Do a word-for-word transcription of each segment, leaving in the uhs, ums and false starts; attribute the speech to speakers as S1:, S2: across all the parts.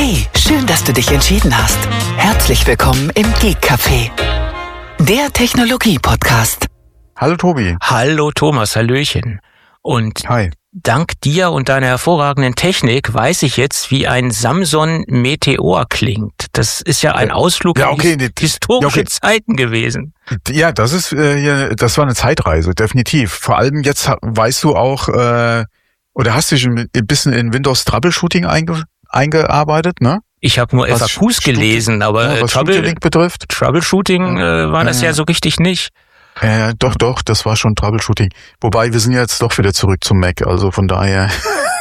S1: Hey, schön, dass du dich entschieden hast. Herzlich willkommen im Geek Café, der Technologie-Podcast.
S2: Hallo Tobi.
S3: Hallo Thomas, hallöchen. Und
S2: Hi.
S3: Dank dir und deiner hervorragenden Technik weiß ich jetzt, wie ein Samson Meteor klingt. Das ist ja ein Ausflug
S2: ja, okay,
S3: in
S2: die,
S3: historische
S2: ja, okay.
S3: Zeiten gewesen.
S2: Ja, das ist äh, das war eine Zeitreise, definitiv. Vor allem jetzt weißt du auch, äh, oder hast dich ein bisschen in Windows Troubleshooting einge, eingearbeitet, ne?
S3: Ich habe nur
S2: was
S3: F A Qs gelesen, aber
S2: ja, was
S3: Trouble,
S2: betrifft.
S3: Troubleshooting äh, war das
S2: ja,
S3: ja so richtig nicht.
S2: Ja, doch, doch, das war schon Troubleshooting. Wobei, wir sind ja jetzt doch wieder zurück zum Mac, also von daher.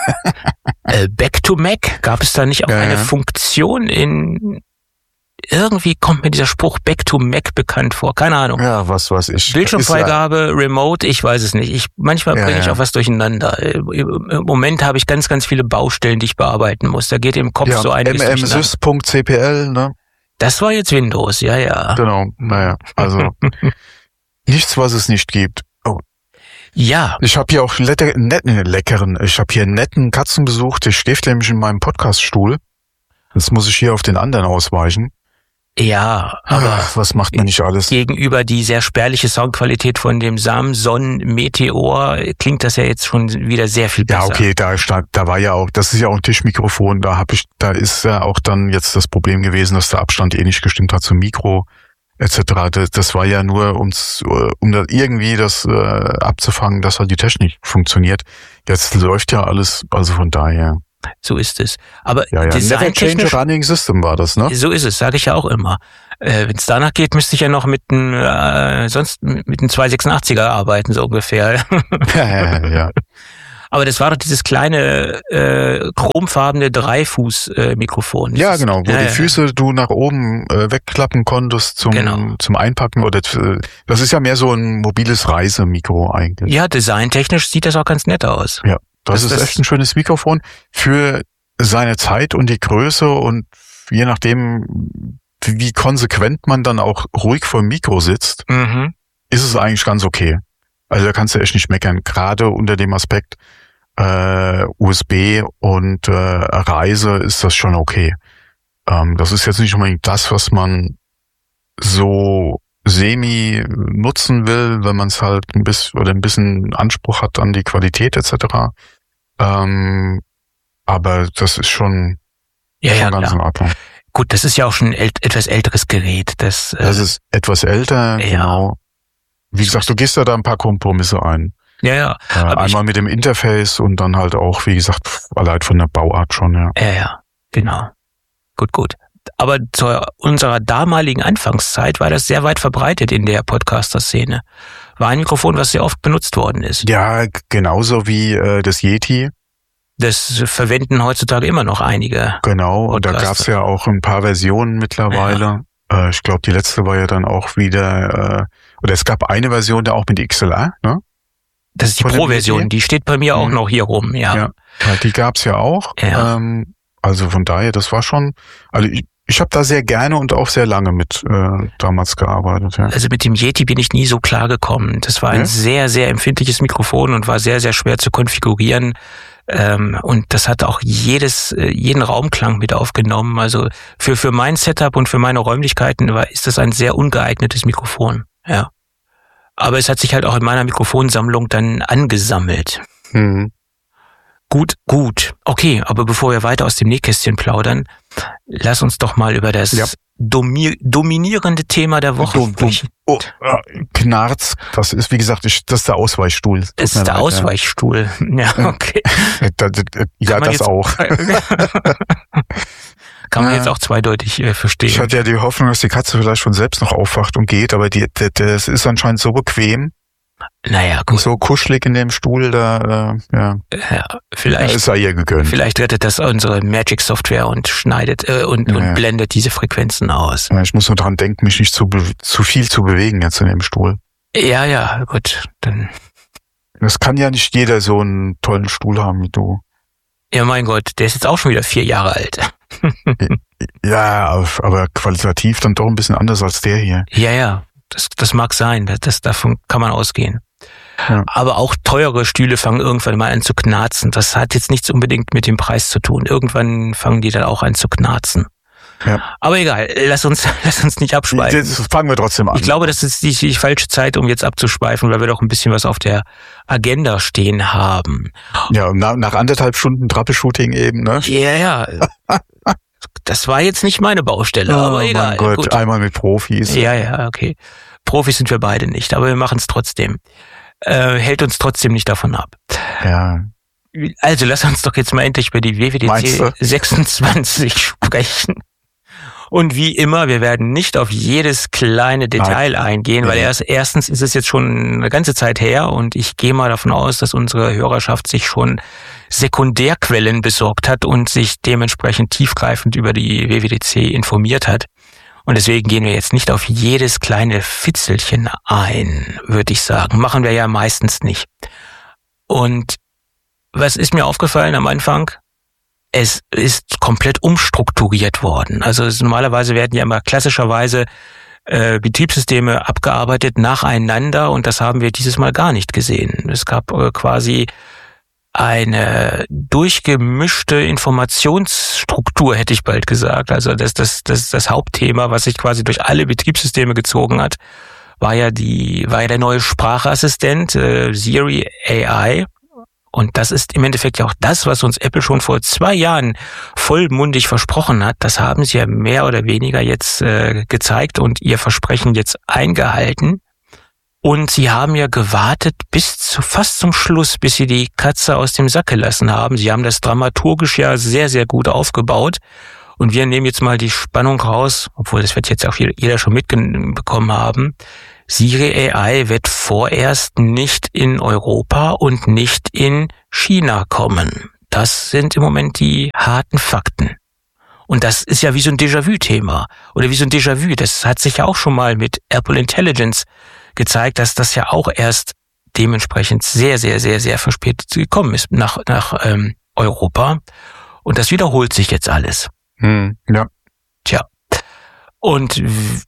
S3: äh, Back to Mac, gab es da nicht auch
S2: ja,
S3: eine
S2: ja.
S3: Funktion in... Irgendwie kommt mir dieser Spruch Back to Mac bekannt vor, keine Ahnung.
S2: Ja, was weiß ich.
S3: Bildschirmfreigabe, Remote, ich weiß es nicht. Ich manchmal
S2: ja,
S3: bringe ich
S2: ja.
S3: auch was durcheinander. Im Moment habe ich ganz, ganz viele Baustellen, die ich bearbeiten muss. Da geht im Kopf
S2: ja,
S3: so einiges
S2: m m sys punkt c p l, ne?
S3: Das war jetzt Windows, ja, ja.
S2: Genau, naja, also nichts, was es nicht gibt. Oh.
S3: Ja.
S2: Ich habe hier auch letter, netten, leckeren, ich habe hier einen netten Katzenbesuch, der schläft nämlich in meinem Podcaststuhl. Jetzt muss ich hier auf den anderen ausweichen.
S3: Ja, aber
S2: Ach, was macht man nicht alles?
S3: Gegenüber die sehr spärliche Soundqualität von dem Samson Meteor klingt das ja jetzt schon wieder sehr viel besser.
S2: Ja, okay, da stand, da war ja auch, das ist ja auch ein Tischmikrofon, da habe ich, da ist ja auch dann jetzt das Problem gewesen, dass der Abstand eh nicht gestimmt hat zum Mikro et cetera. Das, das war ja nur, ums, um da irgendwie das äh, abzufangen, dass halt die Technik funktioniert. Jetzt läuft ja alles, also von daher.
S3: So ist es. Aber
S2: ja, ja. Never change a running system war das, ne?
S3: So ist es, sage ich ja auch immer. Äh, Wenn es danach geht, müsste ich ja noch mit einem äh, sonst mit einem zwei sechsundachtziger arbeiten, so ungefähr.
S2: ja, ja, ja.
S3: Aber das war doch dieses kleine äh, chromfarbene Dreifuß-Mikrofon.
S2: Äh, ja, genau, wo
S3: ja,
S2: die
S3: ja.
S2: Füße du nach oben äh, wegklappen konntest zum
S3: Genau.
S2: zum Einpacken. Oder äh, das ist ja mehr so ein mobiles Reisemikro eigentlich.
S3: Ja, designtechnisch sieht das auch ganz nett aus.
S2: Ja. Das, das ist
S3: das
S2: echt ein schönes Mikrofon für seine Zeit und die Größe und je nachdem, wie konsequent man dann auch ruhig vor dem Mikro sitzt,
S3: Mhm.
S2: ist es eigentlich ganz okay. Also da kannst du echt nicht meckern. Gerade unter dem Aspekt äh, U S B und äh, Reise ist das schon okay. Ähm, das ist jetzt nicht unbedingt das, was man so semi nutzen will, wenn man es halt ein bisschen oder ein bisschen Anspruch hat an die Qualität et cetera. Ähm, aber das ist schon,
S3: Ja,
S2: schon
S3: ja,
S2: ganz
S3: klar.
S2: in Ordnung.
S3: Gut, das ist ja auch schon ein ält- etwas älteres Gerät. Das, äh,
S2: Das ist etwas älter,
S3: ja.
S2: genau. Wie gesagt, du gehst ja da ein paar Kompromisse ein.
S3: ja, ja.
S2: Äh,
S3: Aber
S2: einmal mit dem Interface und dann halt auch, wie gesagt, allein von der Bauart schon, ja.
S3: Ja, ja, genau. Gut, gut. Aber zu unserer damaligen Anfangszeit war das sehr weit verbreitet in der Podcaster-Szene. War ein Mikrofon, was sehr oft benutzt worden ist.
S2: Ja, g- genauso wie äh, das Yeti,
S3: Das verwenden heutzutage immer noch einige.
S2: genau. Und da
S3: Podcaster.
S2: gab's ja auch ein paar Versionen mittlerweile. Äh, ich glaube, die letzte war ja dann auch wieder, äh, oder es gab eine Version, der auch mit X L R, ne?
S3: Das ist die
S2: Von dem
S3: Pro-Version,
S2: Yeti?
S3: die steht bei mir auch
S2: Mhm.
S3: noch hier rum, ja.
S2: Ja. Ja, die gab's ja auch.
S3: Ja.
S2: Ähm, also von daher, das war schon, also ich, ich habe da sehr gerne und auch sehr lange mit äh, damals gearbeitet. Ja.
S3: Also mit dem Yeti bin ich nie so klar gekommen. Das war ein
S2: Ja?
S3: sehr, sehr empfindliches Mikrofon und war sehr, sehr schwer zu konfigurieren. Ähm, und das hat auch jedes, äh, jeden Raumklang mit aufgenommen. Also für, für mein Setup und für meine Räumlichkeiten war, ist das ein sehr ungeeignetes Mikrofon. Ja. Aber es hat sich halt auch in meiner Mikrofonsammlung dann angesammelt.
S2: Mhm.
S3: Gut, gut. Okay, aber bevor wir weiter aus dem Nähkästchen plaudern, lass uns doch mal über das
S2: Ja.
S3: domi- dominierende Thema der Woche
S2: Dumm, dumm.
S3: sprechen.
S2: Oh, äh, Knarz, das ist, wie gesagt, ich, das ist der Ausweichstuhl. Tut
S3: Das
S2: mir
S3: ist der
S2: leid,
S3: Ausweichstuhl. Ja, okay.
S2: Ja, Da- da- da- ja
S3: Kann man
S2: das
S3: jetzt-
S2: auch.
S3: Kann man
S2: Ja.
S3: jetzt auch zweideutig äh, verstehen.
S2: Ich hatte ja die Hoffnung, dass die Katze vielleicht schon selbst noch aufwacht und geht, aber die, die, das ist anscheinend so bequem
S3: Naja,
S2: und
S3: gut.
S2: so kuschelig in dem Stuhl, da, äh, ja,
S3: Ja,
S2: da
S3: vielleicht,
S2: ist er ihr gegönnt.
S3: vielleicht rettet das unsere Magic-Software und schneidet äh, und,
S2: Ja,
S3: und
S2: ja.
S3: blendet diese Frequenzen aus.
S2: Ja, ich muss nur dran denken, mich nicht zu, be- zu viel zu bewegen jetzt in dem Stuhl.
S3: Ja, ja, gut. Dann,
S2: Das kann ja nicht jeder so einen tollen Stuhl haben wie du.
S3: ja, mein Gott, der ist jetzt auch schon wieder vier Jahre alt.
S2: Ja, aber- aber qualitativ dann doch ein bisschen anders als der hier.
S3: Ja, ja, das, das mag sein. Das, das, davon kann man ausgehen.
S2: Ja.
S3: Aber auch teure Stühle fangen irgendwann mal an zu knarzen. Das hat jetzt nichts unbedingt mit dem Preis zu tun. Irgendwann fangen die dann auch an zu knarzen.
S2: Ja.
S3: Aber egal, lass uns, lass uns nicht abschweifen.
S2: Das fangen wir trotzdem an.
S3: Ich glaube, das ist die, die falsche Zeit, um jetzt abzuschweifen, weil wir doch ein bisschen was auf der Agenda stehen haben.
S2: Ja, nach, nach anderthalb Stunden Troubleshooting eben, ne?
S3: Ja, ja. Das war jetzt nicht meine Baustelle,
S2: oh,
S3: aber egal.
S2: Mein Gott,
S3: gut.
S2: Einmal mit Profis.
S3: Ja, ja, okay. Profis sind wir beide nicht, aber wir machen es trotzdem. Äh, hält uns trotzdem nicht davon ab.
S2: Ja.
S3: Also lass uns doch jetzt mal endlich über die W W D C sechsundzwanzig sprechen. Und wie immer, wir werden nicht auf jedes kleine Detail Nein. eingehen, weil erst, erstens ist es jetzt schon eine ganze Zeit her und ich gehe mal davon aus, dass unsere Hörerschaft sich schon Sekundärquellen besorgt hat und sich dementsprechend tiefgreifend über die W W D C informiert hat. Und deswegen gehen wir jetzt nicht auf jedes kleine Fitzelchen ein, würde ich sagen. Machen wir ja meistens nicht. Und was ist mir aufgefallen am Anfang? Es ist komplett umstrukturiert worden. Also es, normalerweise werden ja immer klassischerweise äh, Betriebssysteme abgearbeitet nacheinander und das haben wir dieses Mal gar nicht gesehen. Es gab äh, quasi eine durchgemischte Informationsstruktur, hätte ich bald gesagt. Also das, das, das, das Hauptthema, was sich quasi durch alle Betriebssysteme gezogen hat, war ja die, war ja der neue Sprachassistent äh, Siri A I. Und das ist im Endeffekt ja auch das, was uns Apple schon vor zwei Jahren vollmundig versprochen hat. Das haben sie ja mehr oder weniger jetzt äh, gezeigt und ihr Versprechen jetzt eingehalten. Und sie haben ja gewartet bis zu fast zum Schluss, bis sie die Katze aus dem Sack gelassen haben. Sie haben das dramaturgisch ja sehr, sehr gut aufgebaut. Und wir nehmen jetzt mal die Spannung raus, obwohl das wird jetzt auch jeder schon mitbekommen haben. Siri A I wird vorerst nicht in Europa und nicht in China kommen. Das sind im Moment die harten Fakten. Und das ist ja wie so ein Déjà-vu-Thema. Oder wie so ein Déjà-vu. Das hat sich ja auch schon mal mit Apple Intelligence gezeigt, dass das ja auch erst dementsprechend sehr, sehr, sehr, sehr verspätet gekommen ist nach, nach ähm, Europa. Und das wiederholt sich jetzt alles.
S2: Hm, ja.
S3: Tja. Und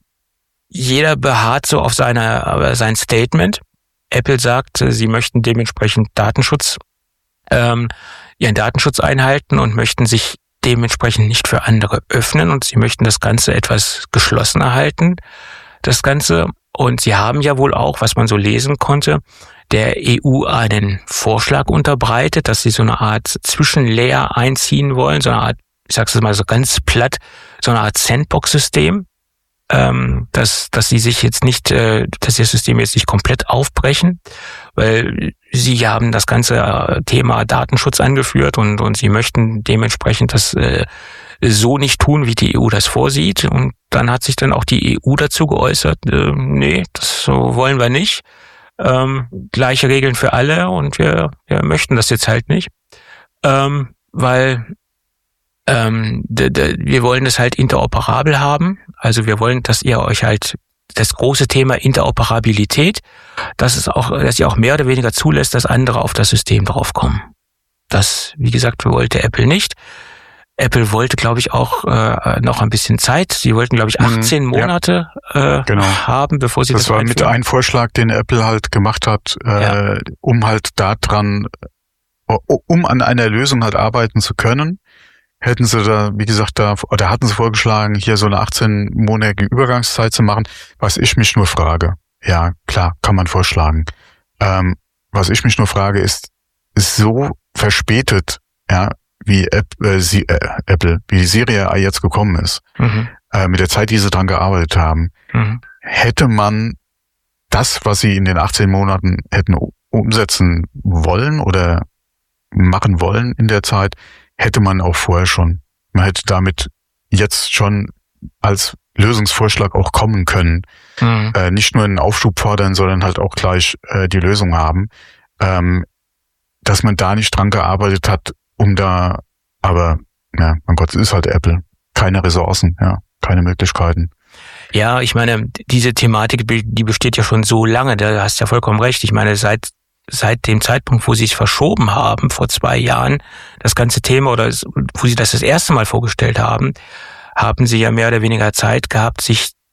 S3: jeder beharrt so auf seine, sein Statement. Apple sagt, sie möchten dementsprechend Datenschutz, ähm, ihren Datenschutz einhalten und möchten sich dementsprechend nicht für andere öffnen und sie möchten das Ganze etwas geschlossener halten, das Ganze. Und sie haben ja wohl auch, was man so lesen konnte, der E U einen Vorschlag unterbreitet, dass sie so eine Art Zwischenlayer einziehen wollen, so eine Art, ich sag's jetzt mal so ganz platt, so eine Art Sandbox-System. Ähm, dass, dass sie sich jetzt nicht, äh, dass sie das System jetzt nicht komplett aufbrechen, weil sie haben das ganze Thema Datenschutz angeführt und, und sie möchten dementsprechend das äh, so nicht tun, wie die E U das vorsieht. Und dann hat sich dann auch die E U dazu geäußert, äh, nee, das so wollen wir nicht. Ähm, gleiche Regeln für alle und wir, wir möchten das jetzt halt nicht, ähm, weil Ähm, d- d- wir wollen das halt interoperabel haben. Also wir wollen, dass ihr euch halt das große Thema Interoperabilität, dass es auch, dass ihr auch mehr oder weniger zulässt, dass andere auf das System draufkommen. Das, wie gesagt, wollte Apple nicht. Apple wollte, glaube ich, auch äh, noch ein bisschen Zeit. Sie wollten, glaube ich, achtzehn mhm, Monate ja. äh, genau. haben, bevor sie das
S2: Das war mit ein Vorschlag, den Apple halt gemacht hat, äh, ja. um halt daran, um an einer Lösung halt arbeiten zu können. Hätten sie da, wie gesagt, da, oder hatten sie vorgeschlagen, hier so eine achtzehn-monatige Übergangszeit zu machen, was ich mich nur frage. Ja, klar, kann man vorschlagen. Ähm, was ich mich nur frage, ist, ist so verspätet, ja, wie App, äh, sie, äh, Apple, wie die Siri A I jetzt gekommen ist, mhm. äh, mit der Zeit, die sie dran gearbeitet haben, mhm. hätte man das, was sie in den achtzehn Monaten hätten umsetzen wollen oder machen wollen in der Zeit, hätte man auch vorher schon. Man hätte damit jetzt schon als Lösungsvorschlag auch kommen können. Mhm. Äh, nicht nur einen Aufschub fordern, sondern halt auch gleich äh, die Lösung haben. Ähm, dass man da nicht dran gearbeitet hat, um da, aber, ja, mein Gott, es ist halt Apple. Keine Ressourcen, ja, keine Möglichkeiten.
S3: Ja, ich meine, diese Thematik, die besteht ja schon so lange, da hast du ja vollkommen recht. Ich meine, seit Seit dem Zeitpunkt, wo sie es verschoben haben, vor zwei Jahren, das ganze Thema, oder wo sie das das erste Mal vorgestellt haben, haben sie ja mehr oder weniger Zeit gehabt, sich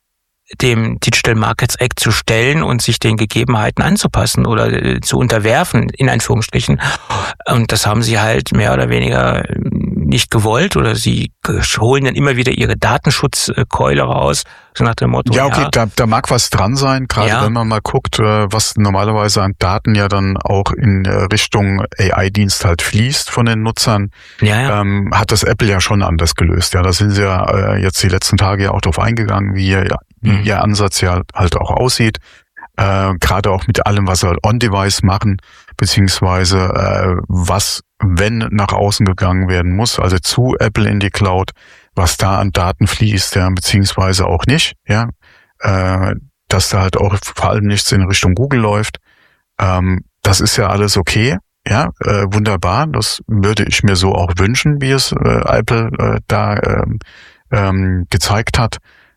S3: dem Digital Markets Act zu stellen und sich den Gegebenheiten anzupassen oder äh, zu unterwerfen, in Anführungsstrichen. Und das haben sie halt mehr oder weniger nicht gewollt oder sie holen dann immer wieder ihre Datenschutzkeule raus, so nach dem Motto.
S2: Ja, okay, ja, da, da mag was dran sein, gerade ja. wenn man mal guckt, was normalerweise an Daten ja dann auch in Richtung A I-Dienst halt fließt von den Nutzern,
S3: ja, ja.
S2: Ähm, hat das Apple ja schon anders gelöst. Ja, da sind sie ja äh, jetzt die letzten Tage ja auch drauf eingegangen, wie ihr, wie mhm. ihr Ansatz ja halt auch aussieht. Äh, gerade auch mit allem, was sie halt on-device machen, beziehungsweise äh, was, wenn nach außen gegangen werden muss, also zu Apple in die Cloud, was da an Daten fließt, ja, beziehungsweise auch nicht, ja, äh, dass da halt auch vor allem nichts in Richtung Google läuft. Ähm, das ist ja alles okay, ja, äh, wunderbar. Das würde ich mir so auch wünschen, wie es äh, Apple äh, da äh, ähm, gezeigt hat.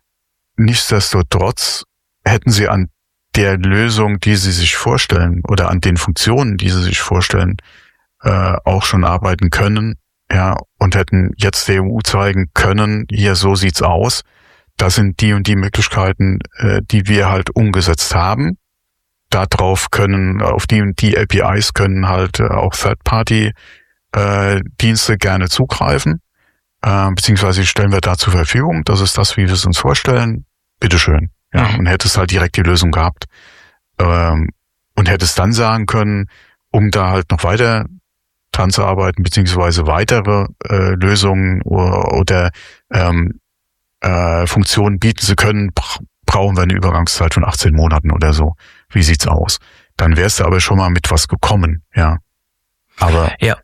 S2: Nichtsdestotrotz hätten sie an der Lösung, die sie sich vorstellen oder an den Funktionen, die sie sich vorstellen, äh, auch schon arbeiten können, ja, und hätten jetzt der E U zeigen können, hier, so sieht's aus. Das sind die und die Möglichkeiten, äh, die wir halt umgesetzt haben. Darauf können, auf die und die A P Is können halt äh, auch Third-Party-Dienste äh, gerne zugreifen, äh, beziehungsweise stellen wir da zur Verfügung. Das ist das, wie wir es uns vorstellen. Bitteschön. Ja, mhm. Und hättest halt direkt die Lösung gehabt ähm, und hättest dann sagen können, um da halt noch weiter dran zu arbeiten, beziehungsweise weitere äh, Lösungen oder, oder ähm, äh, Funktionen bieten zu können, bra- brauchen wir eine Übergangszeit von achtzehn Monaten oder so. Wie sieht's aus? Dann wärst du aber schon mal mit was gekommen, ja. Aber
S3: ja.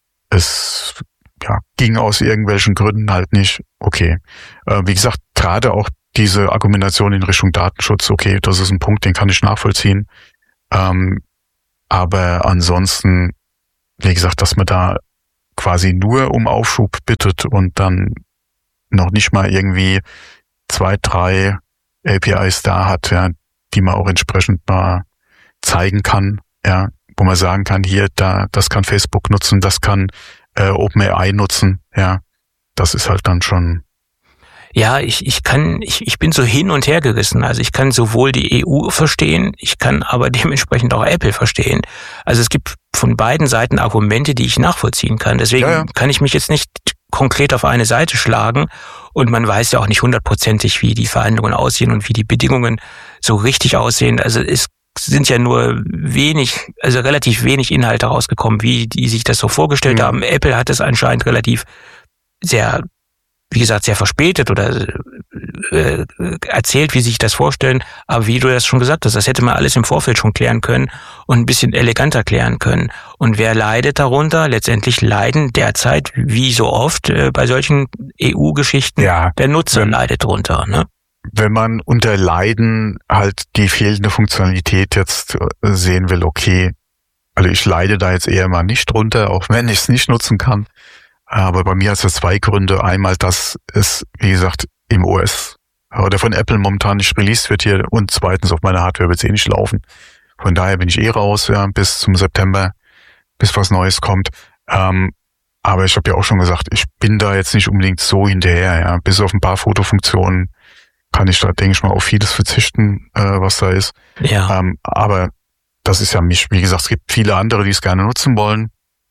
S2: es ja, ging aus irgendwelchen Gründen halt nicht. Okay. Äh, wie gesagt, gerade auch diese Argumentation in Richtung Datenschutz, okay, das ist ein Punkt, den kann ich nachvollziehen. Ähm, aber ansonsten, wie gesagt, dass man da quasi nur um Aufschub bittet und dann noch nicht mal irgendwie zwei, drei A P Is da hat, ja, die man auch entsprechend mal zeigen kann, ja, wo man sagen kann, hier, da, das kann Facebook nutzen, das kann äh, OpenAI nutzen, ja, das ist halt dann schon.
S3: Ja, ich, ich kann, ich, ich bin so hin und her gerissen. Also ich kann sowohl die E U verstehen, ich kann aber dementsprechend auch Apple verstehen. Also es gibt von beiden Seiten Argumente, die ich nachvollziehen kann. Deswegen ja, ja. kann ich mich jetzt nicht konkret auf eine Seite schlagen. Und man weiß ja auch nicht hundertprozentig, wie die Verhandlungen aussehen und wie die Bedingungen so richtig aussehen. Also es sind ja nur wenig, also relativ wenig Inhalte rausgekommen, wie die sich das so vorgestellt mhm. haben. Apple hat es anscheinend relativ sehr, wie gesagt, sehr verspätet oder äh, erzählt, wie sie sich das vorstellen. Aber wie du das schon gesagt hast, das hätte man alles im Vorfeld schon klären können und ein bisschen eleganter klären können. Und wer leidet darunter? Letztendlich leiden derzeit, wie so oft äh, bei solchen E U-Geschichten,
S2: ja,
S3: der Nutzer
S2: wenn,
S3: leidet darunter. Ne?
S2: Wenn man unter Leiden halt die fehlende Funktionalität jetzt sehen will, okay, also ich leide da jetzt eher mal nicht drunter, auch wenn ich es nicht nutzen kann. Aber bei mir hat es zwei Gründe. Einmal, dass es, wie gesagt, im O S oder von Apple momentan nicht released wird hier und zweitens auf meiner Hardware wird es eh nicht laufen. Von daher bin ich eh raus, ja, bis zum September, bis was Neues kommt. Ähm, aber ich habe ja auch schon gesagt, ich bin da jetzt nicht unbedingt so hinterher. Ja, bis auf ein paar Fotofunktionen kann ich da, denke ich mal, auf vieles verzichten, äh, was da ist.
S3: Ja.
S2: Ähm, aber das ist ja mich, wie gesagt, es gibt viele andere, die es gerne nutzen wollen.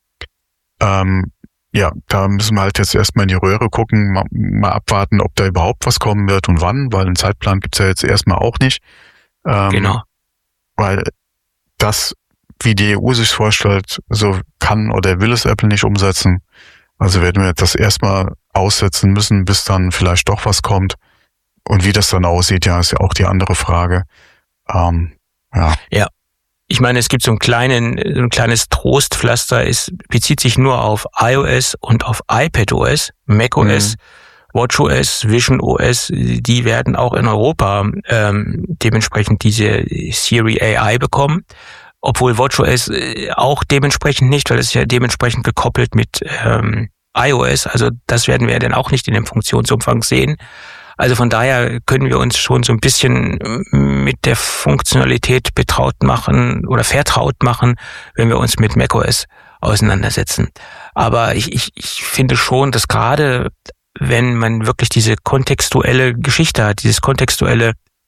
S2: Ähm, Ja, da müssen wir halt jetzt erstmal in die Röhre gucken, mal, mal abwarten, ob da überhaupt was kommen wird und wann, weil einen Zeitplan gibt's ja jetzt erstmal auch nicht. Ähm,
S3: genau.
S2: Weil das, wie die E U sich vorstellt, so kann oder will es Apple nicht umsetzen. Also werden wir das erstmal aussetzen müssen, bis dann vielleicht doch was kommt. Und wie das dann aussieht, ja, ist ja auch die andere Frage. Ähm, ja.
S3: Ja. Ich meine, es gibt so einen kleinen, so ein kleines Trostpflaster, es bezieht sich nur auf iOS und auf iPadOS, macOS, mhm. watchOS, visionOS, die werden auch in Europa ähm, dementsprechend diese Siri A I bekommen, obwohl watchOS auch dementsprechend nicht, weil es ist ja dementsprechend gekoppelt mit ähm, iOS, also das werden wir dann auch nicht in dem Funktionsumfang sehen. Also von daher können wir uns schon so ein bisschen mit der Funktionalität betraut machen oder vertraut machen, wenn wir uns mit macOS auseinandersetzen. Aber ich, ich, ich finde schon, dass gerade wenn man wirklich diese kontextuelle Geschichte hat, dieses kontextuelle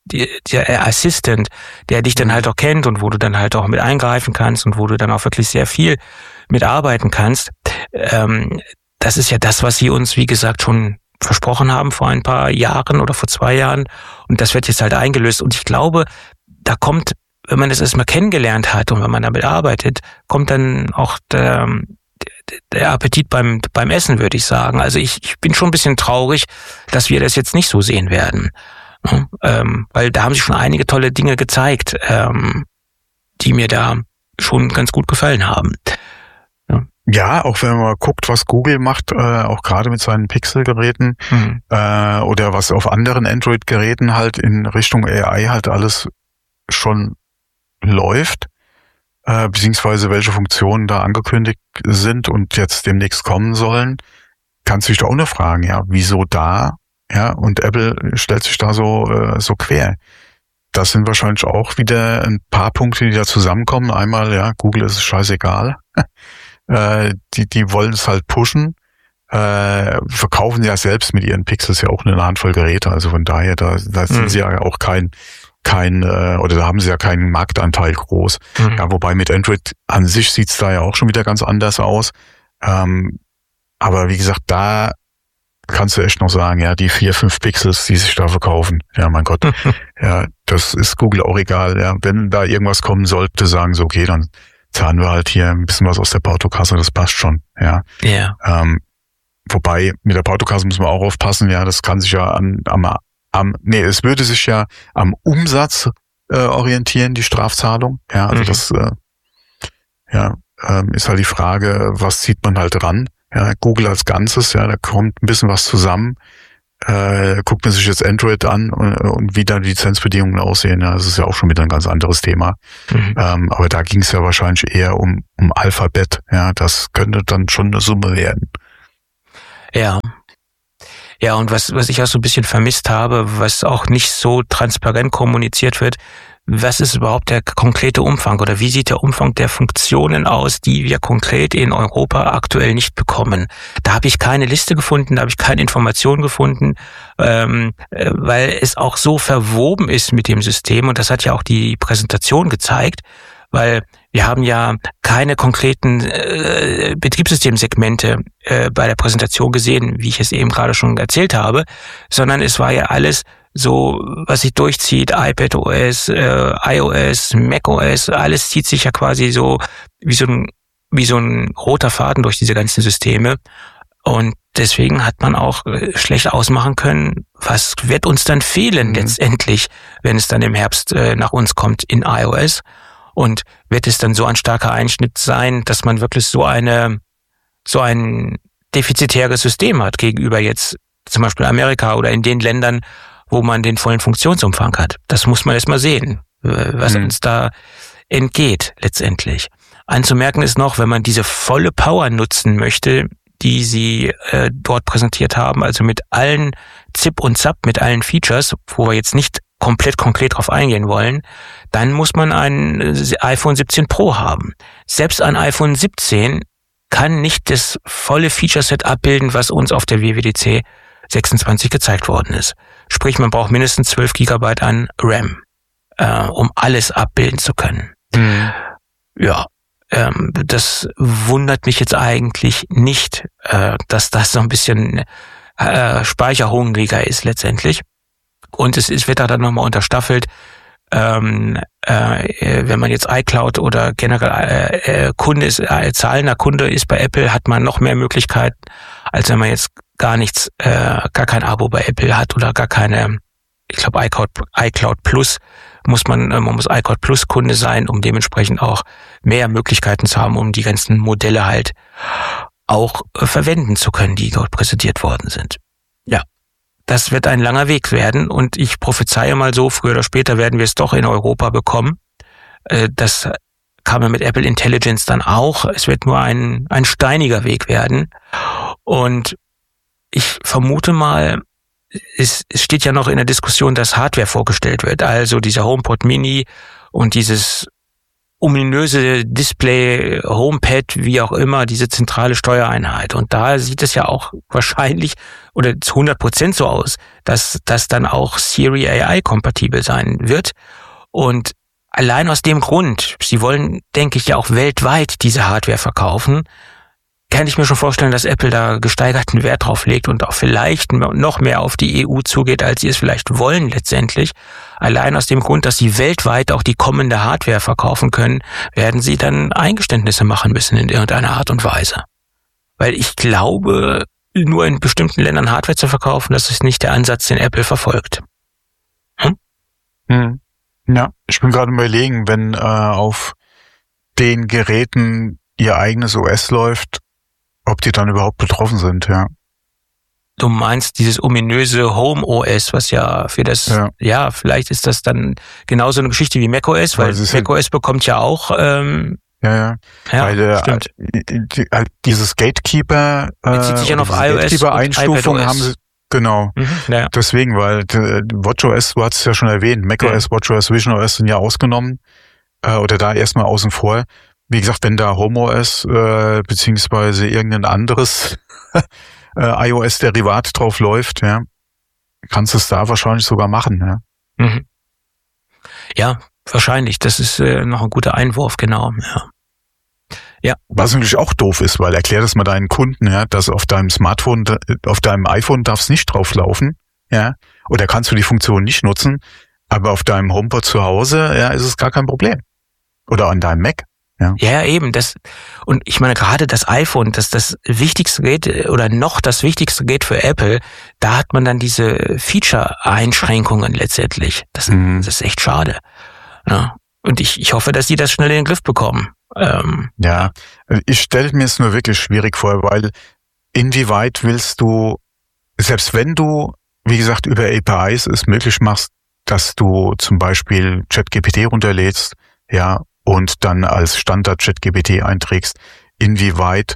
S3: die, der Assistant, der dich dann halt auch kennt und wo du dann halt auch mit eingreifen kannst und wo du dann auch wirklich sehr viel mitarbeiten kannst. Ähm, das ist ja das, was sie uns, wie gesagt, schon versprochen haben vor ein paar Jahren oder vor zwei Jahren. Und das wird jetzt halt eingelöst. Und ich glaube, da kommt, wenn man das erstmal kennengelernt hat und wenn man damit arbeitet, kommt dann auch der, der Appetit beim, beim Essen, würde ich sagen. Also ich, ich bin schon ein bisschen traurig, dass wir das jetzt nicht so sehen werden. Ja, ähm, weil da haben sich schon einige tolle Dinge gezeigt, ähm, die mir da schon ganz gut gefallen haben.
S2: Ja. Ja, auch wenn man mal guckt, was Google macht, äh, auch gerade mit seinen Pixel-Geräten mhm. äh, oder was auf anderen Android-Geräten halt in Richtung A I halt alles schon läuft, äh, beziehungsweise welche Funktionen da angekündigt sind und jetzt demnächst kommen sollen, kannst du dich da auch nur fragen, ja, wieso da? Ja, und Apple stellt sich da so äh, so quer. Das sind wahrscheinlich auch wieder ein paar Punkte, die da zusammenkommen. Einmal, ja, Google ist es scheißegal. Äh, die, die wollen es halt pushen, äh, verkaufen ja selbst mit ihren Pixels ja auch eine Handvoll Geräte, also von daher, da, da sind mhm. sie ja auch kein, kein, äh, oder da haben sie ja keinen Marktanteil groß. Mhm. Ja, wobei mit Android an sich sieht's da ja auch schon wieder ganz anders aus. Ähm, aber wie gesagt, da kannst du echt noch sagen, ja, die vier, fünf Pixels, die sich da verkaufen, ja, mein Gott, ja, das ist Google auch egal, ja, wenn da irgendwas kommen sollte, sagen sie, okay, dann zahlen wir halt hier ein bisschen was aus der Portokasse, das passt schon, ja.
S3: Ja.
S2: Ähm, wobei, mit der Portokasse müssen wir auch aufpassen, ja, das kann sich ja an, am, am, nee, es würde sich ja am Umsatz äh, orientieren, die Strafzahlung, ja, also mhm. das, äh, ja, ähm, ist halt die Frage, was zieht man halt ran, ja, Google als Ganzes, ja, da kommt ein bisschen was zusammen, äh, guckt man sich jetzt Android an und, und wie dann die Lizenzbedingungen aussehen. Ja, das ist ja auch schon wieder ein ganz anderes Thema. Mhm. Ähm, aber da ging es ja wahrscheinlich eher um, um Alphabet. Ja, das könnte dann schon eine Summe werden.
S3: Ja. Ja, und was, was ich auch so ein bisschen vermisst habe, was auch nicht so transparent kommuniziert wird, was ist überhaupt der konkrete Umfang oder wie sieht der Umfang der Funktionen aus, die wir konkret in Europa aktuell nicht bekommen? Da habe ich keine Liste gefunden, da habe ich keine Information gefunden, ähm, weil es auch so verwoben ist mit dem System und das hat ja auch die Präsentation gezeigt, weil wir haben ja keine konkreten äh, Betriebssystemsegmente äh, bei der Präsentation gesehen, wie ich es eben gerade schon erzählt habe, sondern es war ja alles so, was sich durchzieht, iPadOS, äh, iOS, macOS, alles zieht sich ja quasi so wie so ein wie so ein roter Faden durch diese ganzen Systeme. Und deswegen hat man auch äh, schlecht ausmachen können, was wird uns dann fehlen mhm. letztendlich, wenn es dann im Herbst äh, nach uns kommt in iOS. Und wird es dann so ein starker Einschnitt sein, dass man wirklich so eine so ein defizitäres System hat gegenüber jetzt zum Beispiel Amerika oder in den Ländern, wo man den vollen Funktionsumfang hat. Das muss man erst mal sehen, was mhm. uns da entgeht letztendlich. Anzumerken ist noch, wenn man diese volle Power nutzen möchte, die sie äh, dort präsentiert haben, also mit allen Zip und Zap, mit allen Features, wo wir jetzt nicht komplett konkret drauf eingehen wollen, dann muss man ein iPhone siebzehn Pro haben. Selbst ein iPhone siebzehn kann nicht das volle Feature-Set abbilden, was uns auf der W W D C sechsundzwanzig gezeigt worden ist. Sprich, man braucht mindestens zwölf Gigabyte an RAM, äh, um alles abbilden zu können. Mhm. Ja, ähm, das wundert mich jetzt eigentlich nicht, äh, dass das so ein bisschen äh, speicherhungriger ist letztendlich. Und es, es wird da dann nochmal unterstaffelt, ähm, äh, wenn man jetzt iCloud oder generell äh, äh, Kunde ist, äh, zahlender Kunde ist bei Apple, hat man noch mehr Möglichkeiten, als wenn man jetzt gar nichts, äh, gar kein Abo bei Apple hat oder gar keine, ich glaube iCloud, iCloud Plus muss man, äh, man muss iCloud Plus Kunde sein, um dementsprechend auch mehr Möglichkeiten zu haben, um die ganzen Modelle halt auch äh, verwenden zu können, die dort präsentiert worden sind. Ja. Das wird ein langer Weg werden und ich prophezeie mal so, früher oder später werden wir es doch in Europa bekommen. Das kam ja mit Apple Intelligence dann auch. Es wird nur ein, ein steiniger Weg werden. Und ich vermute mal, es, es steht ja noch in der Diskussion, dass Hardware vorgestellt wird. Also dieser HomePod Mini und dieses ominöse Display, Homepad, wie auch immer, diese zentrale Steuereinheit. Und da sieht es ja auch wahrscheinlich oder zu hundert Prozent so aus, dass das dann auch Siri A I-kompatibel sein wird. Und allein aus dem Grund, sie wollen, denke ich, ja auch weltweit diese Hardware verkaufen, kann ich mir schon vorstellen, dass Apple da gesteigerten Wert drauf legt und auch vielleicht noch mehr auf die E U zugeht, als sie es vielleicht wollen letztendlich. Allein aus dem Grund, dass sie weltweit auch die kommende Hardware verkaufen können, werden sie dann Eingeständnisse machen müssen in irgendeiner Art und Weise. Weil ich glaube, nur in bestimmten Ländern Hardware zu verkaufen, das ist nicht der Ansatz, den Apple verfolgt. Hm?
S2: Hm. Ja, ich bin gerade überlegen, wenn äh, auf den Geräten ihr eigenes O S läuft, ob die dann überhaupt betroffen sind, ja.
S3: Du meinst dieses ominöse Home O S, was ja für das, ja, ja vielleicht ist das dann genauso eine Geschichte wie macOS, weil macOS bekommt ja auch, ähm,
S2: ja, ja,
S3: ja,
S2: weil äh,
S3: stimmt.
S2: Die, halt dieses Gatekeeper, äh,
S3: bezieht sich ja auf iOS
S2: Gatekeeper-Einstufung haben sie, genau,
S3: mhm, ja.
S2: Deswegen, weil äh, WatchOS, du hast es ja schon erwähnt, macOS, ja. WatchOS, visionOS sind ja ausgenommen, äh, oder da erstmal außen vor. Wie gesagt, wenn da HomeOS äh, beziehungsweise irgendein anderes äh, iOS-Derivat drauf läuft, ja, kannst du es da wahrscheinlich sogar machen. Ja,
S3: mhm. Ja, wahrscheinlich. Das ist äh, noch ein guter Einwurf, genau. Ja. Ja.
S2: Was natürlich auch doof ist, weil erklär das mal deinen Kunden, ja, dass auf deinem Smartphone, auf deinem iPhone darf es nicht drauf laufen, ja, oder kannst du die Funktion nicht nutzen, aber auf deinem HomePod zu Hause, ja, ist es gar kein Problem. Oder an deinem Mac. Ja.
S3: ja, eben, das, und ich meine, gerade das iPhone, das das wichtigste Gerät oder noch das wichtigste Gerät für Apple, da hat man dann diese Feature-Einschränkungen letztendlich. Das, mhm. das ist echt schade. Ja. Und ich, ich hoffe, dass die das schnell in den Griff bekommen. Ähm,
S2: ja, ich stelle mir es nur wirklich schwierig vor, weil inwieweit willst du, selbst wenn du, wie gesagt, über A P Is es möglich machst, dass du zum Beispiel ChatGPT runterlädst, ja, und dann als Standard ChatGPT einträgst, inwieweit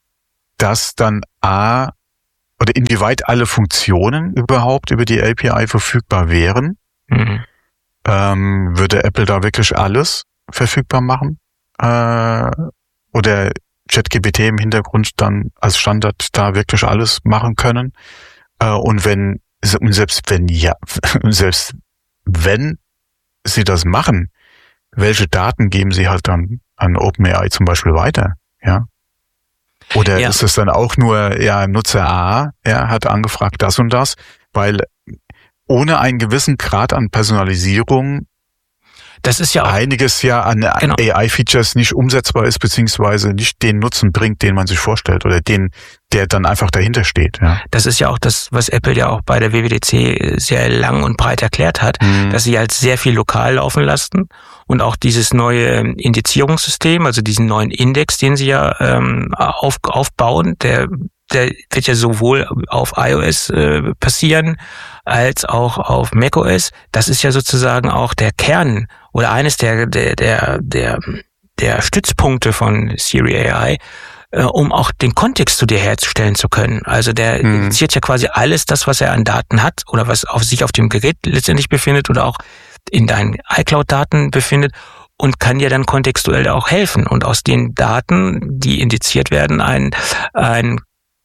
S2: das dann A, oder inwieweit alle Funktionen überhaupt über die A P I verfügbar wären. Mhm. Ähm, würde Apple da wirklich alles verfügbar machen? Äh, oder ChatGPT im Hintergrund dann als Standard da wirklich alles machen können? Äh, und wenn, und selbst wenn ja, selbst wenn sie das machen, welche Daten geben sie halt dann an OpenAI zum Beispiel weiter, ja? Oder ja. Ist es dann auch nur, ja, Nutzer A, ja, hat angefragt das und das, weil ohne einen gewissen Grad an Personalisierung
S3: das ist ja auch
S2: einiges ja an genau. A I-Features nicht umsetzbar ist, beziehungsweise nicht den Nutzen bringt, den man sich vorstellt oder den, der dann einfach dahinter steht. Ja.
S3: Das ist ja auch das, was Apple ja auch bei der W W D C sehr lang und breit erklärt hat, mhm. dass sie halt sehr viel lokal laufen lassen und auch dieses neue Indizierungssystem, also diesen neuen Index, den sie ja ähm, auf, aufbauen, der der wird ja sowohl auf iOS äh, passieren als auch auf macOS. Das ist ja sozusagen auch der Kern oder eines der der der der, der Stützpunkte von Siri A I, äh, um auch den Kontext zu dir herzustellen zu können. Also der mhm. indiziert ja quasi alles das, was er an Daten hat oder was auf sich auf dem Gerät letztendlich befindet oder auch in deinen iCloud-Daten befindet und kann dir dann kontextuell auch helfen und aus den Daten, die indiziert werden, ein ein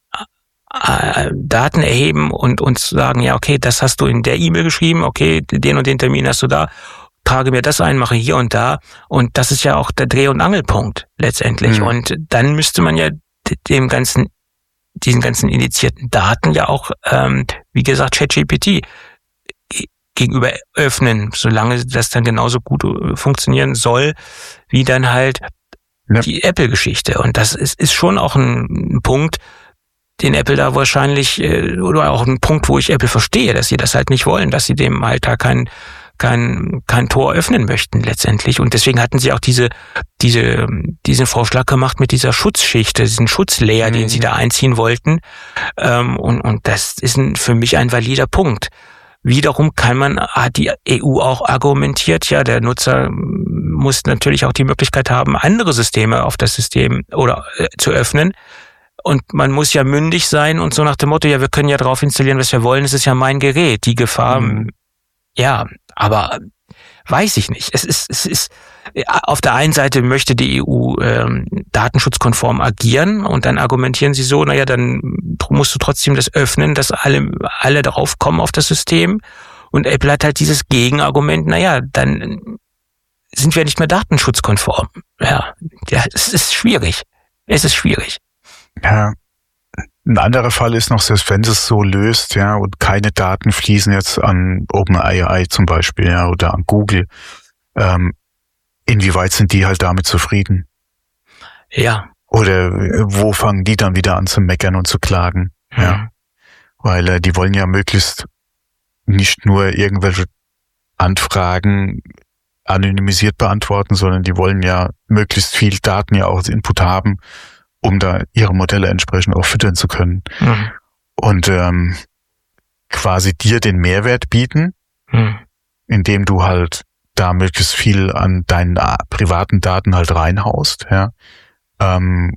S3: Daten erheben und uns sagen, ja, okay, das hast du in der E-Mail geschrieben, okay, den und den Termin hast du da, trage mir das ein, mache hier und da und das ist ja auch der Dreh- und Angelpunkt letztendlich mhm. und dann müsste man ja dem ganzen, diesen ganzen indizierten Daten ja auch, ähm, wie gesagt, ChatGPT gegenüber öffnen, solange das dann genauso gut funktionieren soll, wie dann halt ja. die Apple-Geschichte und das ist, ist schon auch ein, ein Punkt, den Apple da wahrscheinlich, oder auch ein Punkt, wo ich Apple verstehe, dass sie das halt nicht wollen, dass sie dem halt da kein, kein, kein Tor öffnen möchten letztendlich. Und deswegen hatten sie auch diese, diese, diesen Vorschlag gemacht mit dieser Schutzschicht, diesen Schutzlayer, mhm. den sie da einziehen wollten. Und, und das ist ein, für mich ein valider Punkt. Wiederum kann man, hat die E U auch argumentiert, ja, der Nutzer muss natürlich auch die Möglichkeit haben, andere Systeme auf das System oder äh, zu öffnen. Und man muss ja mündig sein und so nach dem Motto, ja, wir können ja drauf installieren, was wir wollen, es ist ja mein Gerät. Die Gefahr, mhm. ja, aber weiß ich nicht. Es ist, es ist, auf der einen Seite möchte die E U ähm, datenschutzkonform agieren und dann argumentieren sie so, naja, dann musst du trotzdem das öffnen, dass alle, alle darauf kommen auf das System. Und Apple hat halt dieses Gegenargument, naja, dann sind wir nicht mehr datenschutzkonform. Ja, ja, es ist schwierig. Es ist schwierig.
S2: Ja. Ein anderer Fall ist noch, selbst wenn es so löst, ja, und keine Daten fließen jetzt an OpenAI zum Beispiel, ja, oder an Google, ähm, inwieweit sind die halt damit zufrieden?
S3: Ja.
S2: Oder wo fangen die dann wieder an zu meckern und zu klagen? Mhm. Ja. Weil äh, die wollen ja möglichst nicht nur irgendwelche Anfragen anonymisiert beantworten, sondern die wollen ja möglichst viel Daten ja auch als Input haben, um da ihre Modelle entsprechend auch füttern zu können. Mhm. Und ähm, quasi dir den Mehrwert bieten, mhm. indem du halt da möglichst viel an deinen privaten Daten halt reinhaust, ja, ähm,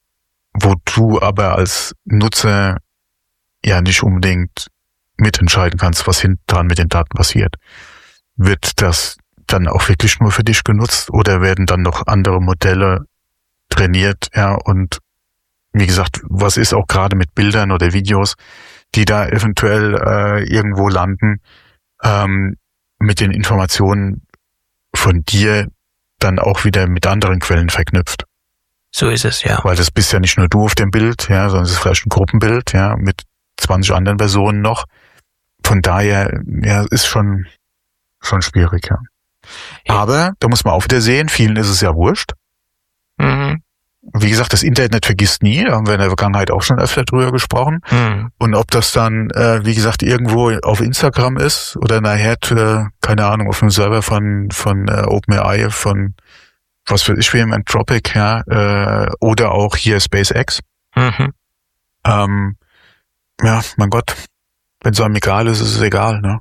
S2: wo du aber als Nutzer ja nicht unbedingt mitentscheiden kannst, was hinten dran mit den Daten passiert. Wird das dann auch wirklich nur für dich genutzt oder werden dann noch andere Modelle trainiert, ja, und wie gesagt, was ist auch gerade mit Bildern oder Videos, die da eventuell äh, irgendwo landen, ähm, mit den Informationen von dir dann auch wieder mit anderen Quellen verknüpft.
S3: So ist es, ja.
S2: Weil das bist ja nicht nur du auf dem Bild, ja, sondern es ist vielleicht ein Gruppenbild, ja, mit zwanzig anderen Personen noch. Von daher, ja, ist schon, schon schwierig, ja. ja. Aber, da muss man auch wieder sehen, vielen ist es ja wurscht. Mhm. Wie gesagt, das Internet vergisst nie, da haben wir in der Vergangenheit auch schon öfter drüber gesprochen. Mhm. Und ob das dann, äh, wie gesagt, irgendwo auf Instagram ist oder nachher, äh, keine Ahnung, auf einem Server von von äh, OpenAI, von was weiß ich wem, Anthropic, ja, äh, oder auch hier SpaceX. Mhm. Ähm, ja, mein Gott, wenn es einem egal ist, ist es egal, ne?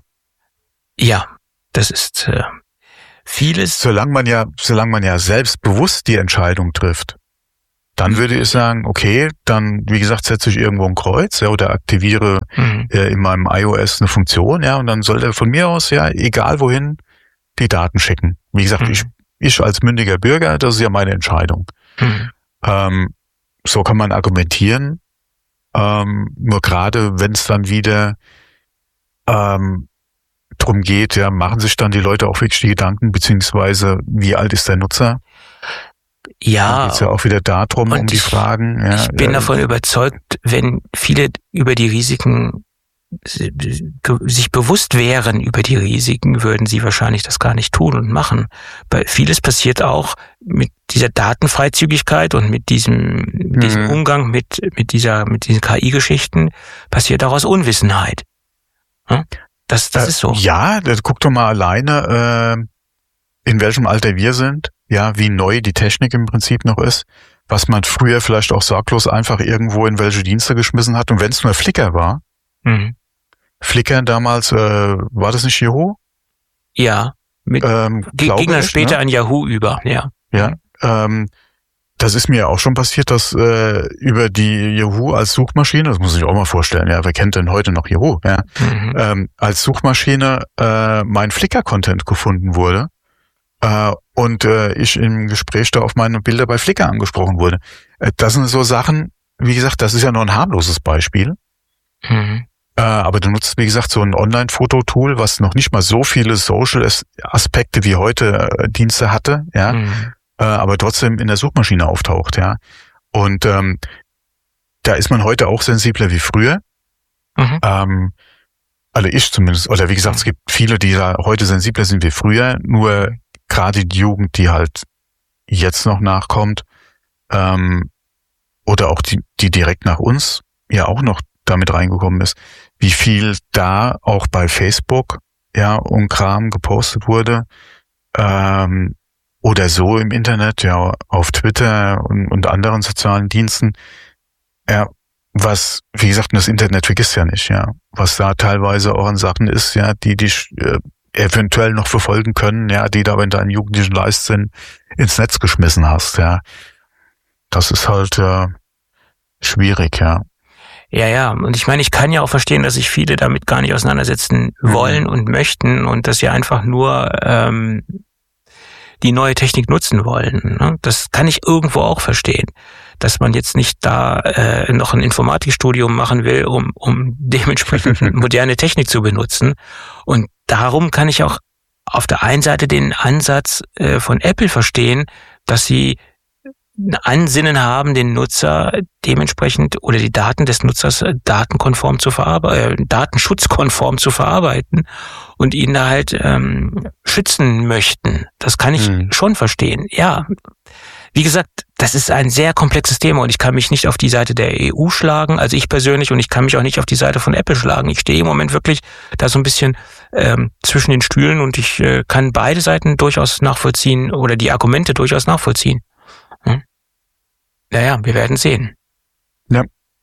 S3: Ja, das ist äh, vieles.
S2: Solange man ja, solange man ja selbstbewusst die Entscheidung trifft, dann würde ich sagen, okay, dann, wie gesagt, setze ich irgendwo ein Kreuz, ja, oder aktiviere mhm. äh, in meinem iOS eine Funktion, ja, und dann soll der von mir aus, ja, egal wohin, die Daten schicken. Wie gesagt, mhm. ich, ich als mündiger Bürger, das ist ja meine Entscheidung. Mhm. Ähm, so kann man argumentieren, ähm, nur gerade, wenn es dann wieder ähm, drum geht, ja, machen sich dann die Leute auch wirklich die Gedanken, beziehungsweise wie alt ist der Nutzer?
S3: Ja.
S2: Dann geht's ja auch wieder darum, um die Fragen. Ja,
S3: ich bin äh, davon überzeugt, wenn viele über die Risiken sich bewusst wären über die Risiken, würden sie wahrscheinlich das gar nicht tun und machen. Weil vieles passiert auch mit dieser Datenfreizügigkeit und mit diesem, mit diesem mhm. Umgang mit, mit dieser, mit diesen K I-Geschichten passiert daraus Unwissenheit. Das, das
S2: äh,
S3: ist so.
S2: Ja, guck doch mal alleine, äh, in welchem Alter wir sind. Ja, wie neu die Technik im Prinzip noch ist, was man früher vielleicht auch sorglos einfach irgendwo in welche Dienste geschmissen hat. Und wenn es nur Flickr war, mhm. Flickr damals, äh, war das nicht Yahoo?
S3: Ja, mit, ähm, ging dann später ne? an Yahoo über, ja.
S2: Ja, ähm, das ist mir auch schon passiert, dass äh, über die Yahoo als Suchmaschine, das muss ich auch mal vorstellen, ja, wer kennt denn heute noch Yahoo, ja, mhm. ähm, als Suchmaschine äh, mein Flickr-Content gefunden wurde. Äh, und äh, ich im Gespräch da auf meine Bilder bei Flickr angesprochen wurde. Äh, das sind so Sachen, wie gesagt, das ist ja nur ein harmloses Beispiel. Mhm. Äh, aber du nutzt, wie gesagt, so ein Online-Fototool, was noch nicht mal so viele Social-Aspekte wie heute äh, Dienste hatte, ja, mhm. äh, aber trotzdem in der Suchmaschine auftaucht, ja. Und ähm, da ist man heute auch sensibler wie früher. Mhm. Ähm, also ich zumindest, oder wie gesagt, es gibt viele, die da heute sensibler sind wie früher, nur gerade die Jugend, die halt jetzt noch nachkommt, ähm, oder auch die, die direkt nach uns ja auch noch damit reingekommen ist, wie viel da auch bei Facebook ja und Kram gepostet wurde, ähm, oder so im Internet, ja, auf Twitter und, und anderen sozialen Diensten, ja, was, wie gesagt, das Internet vergisst ja nicht, ja, was da teilweise auch an Sachen ist, ja, die dich äh, eventuell noch verfolgen können, ja, die da in deinen jugendlichen Leichtsinn ins Netz geschmissen hast, ja. Das ist halt äh, schwierig, ja.
S3: Ja, ja. Und ich meine, ich kann ja auch verstehen, dass sich viele damit gar nicht auseinandersetzen wollen mhm. und möchten und dass sie einfach nur ähm, die neue Technik nutzen wollen. Ne? Das kann ich irgendwo auch verstehen, dass man jetzt nicht da äh, noch ein Informatikstudium machen will, um, um dementsprechend moderne Technik zu benutzen. Und darum kann ich auch auf der einen Seite den Ansatz äh, von Apple verstehen, dass sie ein Ansinnen haben, den Nutzer dementsprechend oder die Daten des Nutzers datenkonform zu verarbeiten, äh, datenschutzkonform zu verarbeiten und ihn da halt ähm, schützen möchten. Das kann ich hm. schon verstehen. Ja, wie gesagt, das ist ein sehr komplexes Thema und ich kann mich nicht auf die Seite der E U schlagen, also ich persönlich, und ich kann mich auch nicht auf die Seite von Apple schlagen. Ich stehe im Moment wirklich da so ein bisschen ähm, zwischen den Stühlen und ich äh, kann beide Seiten durchaus nachvollziehen oder die Argumente durchaus nachvollziehen. Hm? Naja, wir werden sehen.
S2: Ja.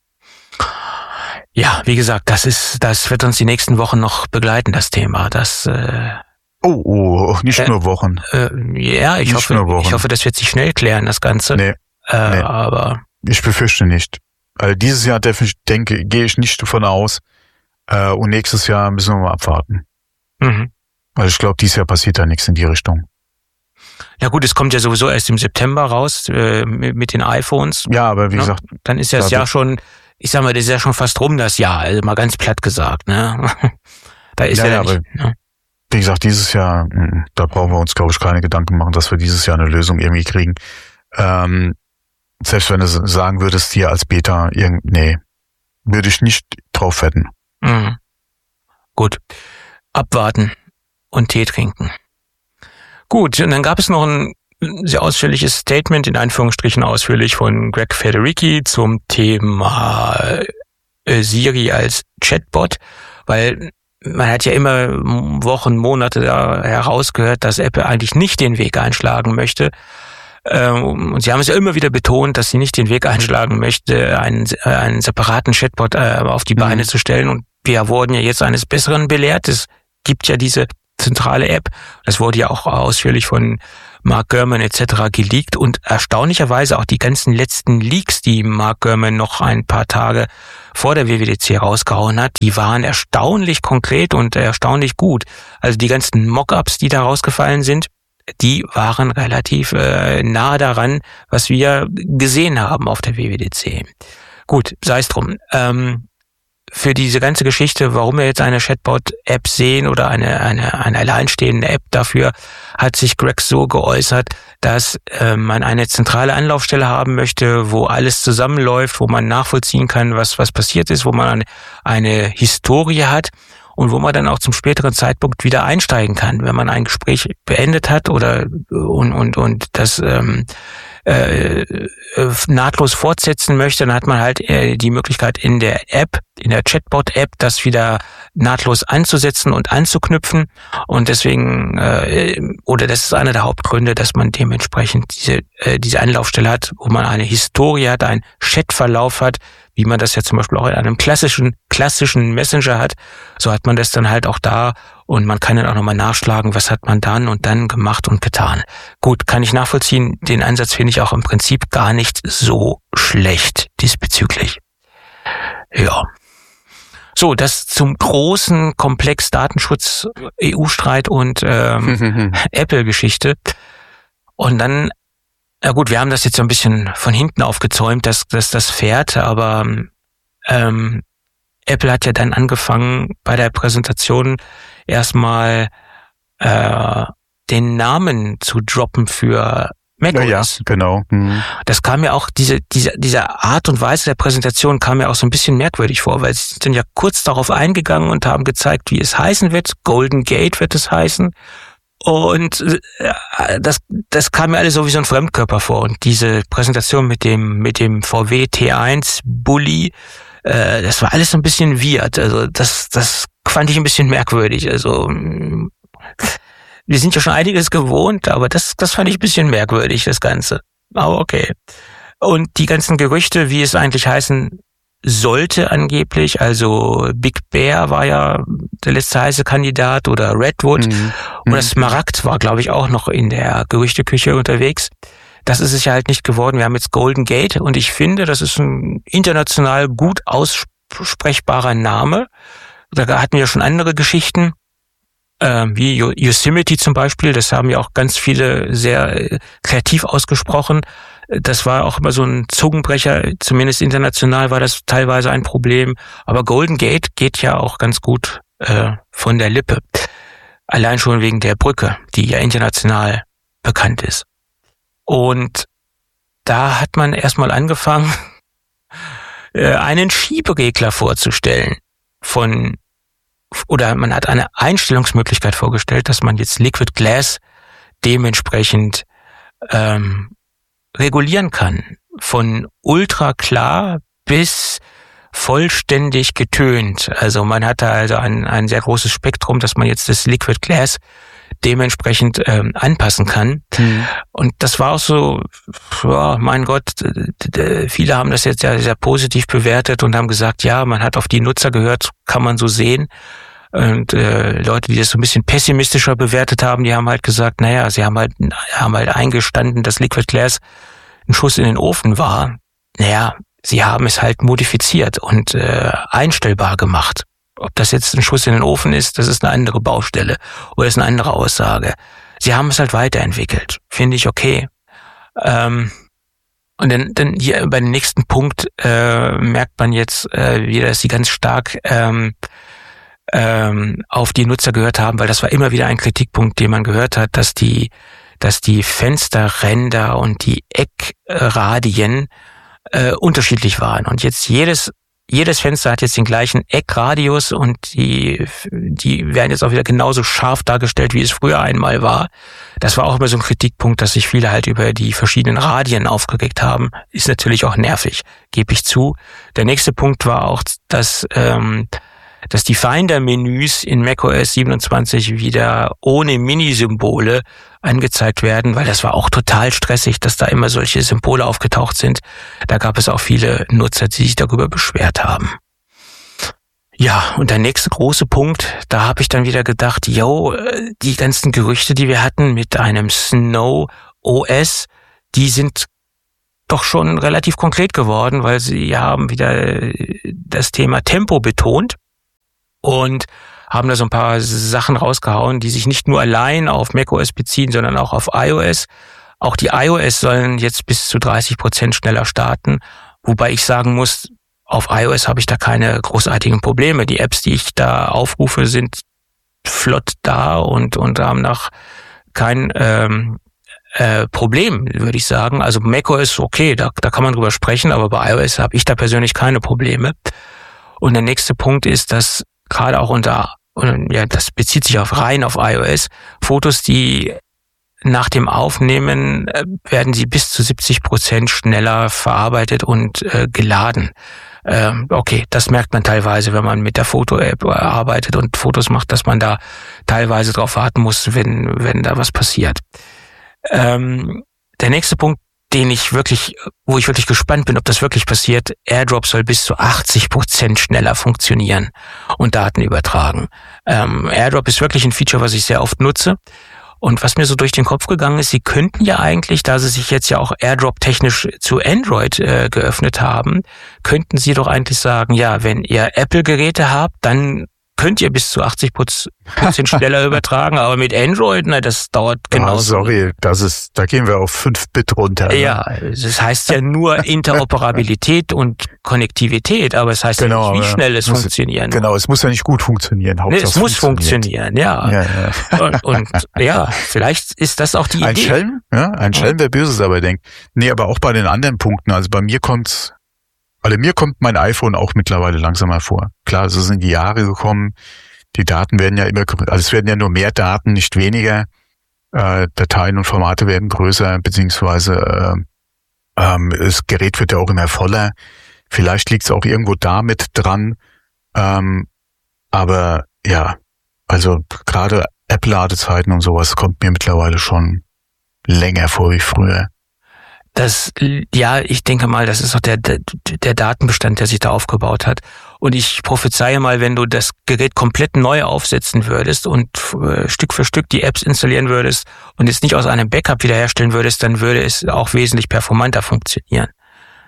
S3: Ja, wie gesagt, das ist, das wird uns die nächsten Wochen noch begleiten, das Thema. Das äh,
S2: Oh, oh, nicht äh, nur Wochen.
S3: Äh, ja, ich
S2: nicht
S3: hoffe,
S2: nur Wochen.
S3: ich hoffe, das wird sich schnell klären, das Ganze.
S2: Nee,
S3: äh,
S2: nee.
S3: Aber
S2: ich befürchte nicht. Also dieses Jahr definitiv, denke, gehe ich nicht davon aus. Äh, und nächstes Jahr müssen wir mal abwarten.
S3: Mhm.
S2: Weil ich glaube, dieses Jahr passiert da nichts in die Richtung.
S3: Ja gut, es kommt ja sowieso erst im September raus äh, mit, mit den iPhones.
S2: Ja, aber wie
S3: ja,
S2: gesagt,
S3: dann ist ja das Jahr schon, ich sag mal, das ist ja schon fast rum, das Jahr, also mal ganz platt gesagt, ne? Da ist
S2: ja,
S3: ja,
S2: ja
S3: nicht,
S2: aber
S3: ne?
S2: Wie gesagt, dieses Jahr, da brauchen wir uns, glaube ich, keine Gedanken machen, dass wir dieses Jahr eine Lösung irgendwie kriegen. Ähm, selbst wenn du sagen würdest, hier als Beta, irgend, nee, würde ich nicht drauf wetten.
S3: Mhm. Gut, abwarten und Tee trinken. Gut, und dann gab es noch ein sehr ausführliches Statement, in Anführungsstrichen ausführlich, von Greg Federici zum Thema äh, Siri als Chatbot, weil man hat ja immer Wochen, Monate da herausgehört, dass Apple eigentlich nicht den Weg einschlagen möchte. Und sie haben es ja immer wieder betont, dass sie nicht den Weg einschlagen möchte, einen, einen separaten Chatbot auf die Beine mhm. zu stellen. Und wir wurden ja jetzt eines Besseren belehrt. Es gibt ja diese zentrale App. Das wurde ja auch ausführlich von Mark Gurman et cetera geleakt. Und erstaunlicherweise auch die ganzen letzten Leaks, die Mark Gurman noch ein paar Tage vor der W W D C rausgehauen hat, die waren erstaunlich konkret und erstaunlich gut. Also die ganzen Mockups, die da rausgefallen sind, die waren relativ äh, nah daran, was wir gesehen haben auf der W W D C. Gut, sei es drum. Ähm, für diese ganze Geschichte, warum wir jetzt eine Chatbot-App sehen oder eine, eine, eine alleinstehende App dafür, hat sich Greg so geäußert, dass äh, man eine zentrale Anlaufstelle haben möchte, wo alles zusammenläuft, wo man nachvollziehen kann, was, was passiert ist, wo man eine, eine Historie hat und wo man dann auch zum späteren Zeitpunkt wieder einsteigen kann, wenn man ein Gespräch beendet hat oder und, und, und das ähm, äh, nahtlos fortsetzen möchte, dann hat man halt äh, die Möglichkeit in der App, in der Chatbot-App, das wieder nahtlos anzusetzen und anzuknüpfen. Und deswegen, äh, oder das ist einer der Hauptgründe, dass man dementsprechend diese, äh, diese Anlaufstelle hat, wo man eine Historie hat, einen Chatverlauf hat, wie man das ja zum Beispiel auch in einem klassischen, klassischen Messenger hat. So hat man das dann halt auch da und man kann dann auch nochmal nachschlagen, was hat man dann und dann gemacht und getan. Gut, kann ich nachvollziehen. Den Ansatz finde ich auch im Prinzip gar nicht so schlecht diesbezüglich. Ja. So, das zum großen Komplex Datenschutz, E U-Streit und ähm, Apple-Geschichte. Und dann, ja gut, wir haben das jetzt so ein bisschen von hinten aufgezäumt, dass, dass das Pferd, aber ähm, Apple hat ja dann angefangen, bei der Präsentation erstmal äh, den Namen zu droppen für macOS.
S2: Ja, ja, genau. Mhm.
S3: Das kam mir auch, diese, diese, diese Art und Weise der Präsentation kam mir auch so ein bisschen merkwürdig vor, weil sie sind ja kurz darauf eingegangen und haben gezeigt, wie es heißen wird. Golden Gate wird es heißen. Und äh, das, das kam mir alles so wie so ein Fremdkörper vor. Und diese Präsentation mit dem, mit dem V W T eins Bulli, äh, das war alles so ein bisschen weird. Also das, das fand ich ein bisschen merkwürdig. Also wir sind ja schon einiges gewohnt, aber das, das fand ich ein bisschen merkwürdig, das Ganze. Aber okay. Und die ganzen Gerüchte, wie es eigentlich heißen sollte angeblich, also Big Bear war ja der letzte heiße Kandidat oder Redwood mhm. und das Smaragd war, glaube ich, auch noch in der Gerüchteküche unterwegs. Das ist es ja halt nicht geworden. Wir haben jetzt Golden Gate und ich finde, das ist ein international gut aus, aussprechbarer Name. Da hatten wir schon andere Geschichten, äh, wie Yosemite zum Beispiel. Das haben ja auch ganz viele sehr äh, kreativ ausgesprochen. Das war auch immer so ein Zungenbrecher, zumindest international war das teilweise ein Problem. Aber Golden Gate geht ja auch ganz gut äh, von der Lippe. Allein schon wegen der Brücke, die ja international bekannt ist. Und da hat man erstmal angefangen, äh, einen Schieberegler vorzustellen von, oder man hat eine Einstellungsmöglichkeit vorgestellt, dass man jetzt Liquid Glass dementsprechend ähm, regulieren kann. Von ultra klar bis vollständig getönt. Also man hatte also ein, ein sehr großes Spektrum, dass man jetzt das Liquid Glass dementsprechend ähm, anpassen kann. Mhm. Und das war auch so, ja, mein Gott, viele haben das jetzt ja sehr positiv bewertet und haben gesagt, ja, man hat auf die Nutzer gehört, kann man so sehen. Und äh, Leute, die das so ein bisschen pessimistischer bewertet haben, die haben halt gesagt, naja, sie haben halt, haben halt eingestanden, dass Liquid Glass ein Schuss in den Ofen war. Naja, sie haben es halt modifiziert und äh, einstellbar gemacht. Ob das jetzt ein Schuss in den Ofen ist, das ist eine andere Baustelle oder ist eine andere Aussage. Sie haben es halt weiterentwickelt. Finde ich okay. Ähm, und dann, dann hier bei dem nächsten Punkt äh, merkt man jetzt äh, wieder, dass sie ganz stark ähm, ähm, auf die Nutzer gehört haben, weil das war immer wieder ein Kritikpunkt, den man gehört hat, dass die, dass die Fensterränder und die Eckradien äh, unterschiedlich waren. Und jetzt jedes Jedes Fenster hat jetzt den gleichen Eckradius und die, die werden jetzt auch wieder genauso scharf dargestellt, wie es früher einmal war. Das war auch immer so ein Kritikpunkt, dass sich viele halt über die verschiedenen Radien aufgeregt haben. Ist natürlich auch nervig, gebe ich zu. Der nächste Punkt war auch, dass, ähm, dass die Finder-Menüs in macOS siebenundzwanzig wieder ohne Mini-Symbole angezeigt werden, weil das war auch total stressig, dass da immer solche Symbole aufgetaucht sind. Da gab es auch viele Nutzer, die sich darüber beschwert haben. Ja, und der nächste große Punkt, da habe ich dann wieder gedacht, yo, die ganzen Gerüchte, die wir hatten mit einem Snow O S, die sind doch schon relativ konkret geworden, weil sie haben wieder das Thema Tempo betont und haben da so ein paar Sachen rausgehauen, die sich nicht nur allein auf macOS beziehen, sondern auch auf iOS. Auch die iOS sollen jetzt bis zu dreißig Prozent schneller starten, wobei ich sagen muss, auf iOS habe ich da keine großartigen Probleme. Die Apps, die ich da aufrufe, sind flott da und und haben noch kein ähm, äh, Problem, würde ich sagen. Also macOS, okay, da, da kann man drüber sprechen, aber bei iOS habe ich da persönlich keine Probleme. Und der nächste Punkt ist, dass gerade auch unter, ja, das bezieht sich auf rein auf iOS, Fotos, die nach dem Aufnehmen äh, werden sie bis zu siebzig Prozent schneller verarbeitet und äh, geladen. Ähm, okay, das merkt man teilweise, wenn man mit der Foto-App arbeitet und Fotos macht, dass man da teilweise drauf warten muss, wenn wenn da was passiert. Ähm, der nächste Punkt, den ich wirklich, wo ich wirklich gespannt bin, ob das wirklich passiert, AirDrop soll bis zu achtzig Prozent schneller funktionieren und Daten übertragen. Ähm, AirDrop ist wirklich ein Feature, was ich sehr oft nutze. Und was mir so durch den Kopf gegangen ist, sie könnten ja eigentlich, da sie sich jetzt ja auch AirDrop technisch zu Android äh, geöffnet haben, könnten sie doch eigentlich sagen, ja, wenn ihr Apple-Geräte habt, dann könnt ihr bis zu achtzig Prozent schneller übertragen, aber mit Android, na, das dauert genauso.
S2: Ah, sorry, das ist, da gehen wir auf fünf Bit runter. Ne?
S3: Ja, das heißt ja nur Interoperabilität und Konnektivität, aber es heißt genau, ja nicht, wie schnell es
S2: muss,
S3: funktionieren
S2: Genau, muss. Es muss ja nicht gut funktionieren.
S3: Nee, es muss funktionieren, ja. ja, ja. Und, und ja, vielleicht ist das auch die
S2: ein
S3: Idee.
S2: Schelm, ja, ein Schelm, wer Böses dabei denkt. Nee, aber auch bei den anderen Punkten, also bei mir kommt's, Also mir kommt mein iPhone auch mittlerweile langsamer vor. Klar, es sind die Jahre gekommen. Die Daten werden ja immer, also es werden ja nur mehr Daten, nicht weniger. Äh, Dateien und Formate werden größer, beziehungsweise äh, ähm, das Gerät wird ja auch immer voller. Vielleicht liegt es auch irgendwo damit dran. Ähm, aber ja, also gerade App-Ladezeiten und sowas kommt mir mittlerweile schon länger vor wie früher.
S3: Das, ja, ich denke mal, das ist auch der, der, der Datenbestand, der sich da aufgebaut hat. Und ich prophezeie mal, wenn du das Gerät komplett neu aufsetzen würdest und äh, Stück für Stück die Apps installieren würdest und es nicht aus einem Backup wiederherstellen würdest, dann würde es auch wesentlich performanter funktionieren.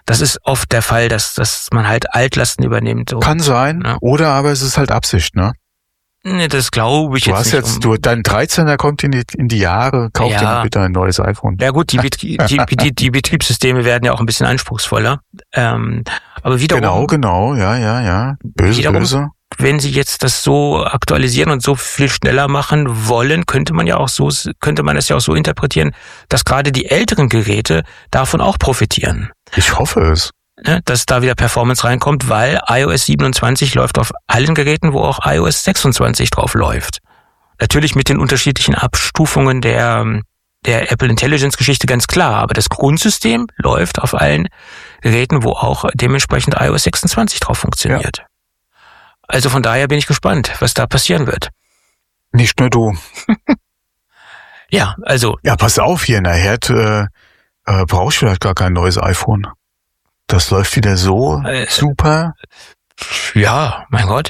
S3: Das ist oft der Fall, dass, dass man halt Altlasten übernimmt. Und,
S2: kann sein,
S3: ja.
S2: Oder aber es ist halt Absicht, ne?
S3: Nee, das glaube ich
S2: du
S3: jetzt
S2: hast
S3: nicht.
S2: Jetzt,
S3: um,
S2: du, dein dreizehner kommt in die, in die Jahre, kauf
S3: ja.
S2: dir mal bitte ein neues iPhone.
S3: Ja gut, die, die, die, die Betriebssysteme werden ja auch ein bisschen anspruchsvoller. Ähm, aber wiederum,
S2: genau, genau, ja, ja, ja. Böse,
S3: wiederum,
S2: böse.
S3: Wenn sie jetzt das so aktualisieren und so viel schneller machen wollen, könnte man ja auch so, könnte man es ja auch so interpretieren, dass gerade die älteren Geräte davon auch profitieren.
S2: Ich hoffe es.
S3: Ne, dass da wieder Performance reinkommt, weil iOS siebenundzwanzig läuft auf allen Geräten, wo auch iOS sechsundzwanzig drauf läuft. Natürlich mit den unterschiedlichen Abstufungen der, der Apple Intelligence Geschichte ganz klar, aber das Grundsystem läuft auf allen Geräten, wo auch dementsprechend iOS sechsundzwanzig drauf funktioniert. Ja. Also von daher bin ich gespannt, was da passieren wird.
S2: Nicht nur du.
S3: Ja, also.
S2: Ja, pass auf hier, nachher äh, äh, brauchst du vielleicht gar kein neues iPhone. Das läuft wieder so äh, super.
S3: Ja, mein Gott.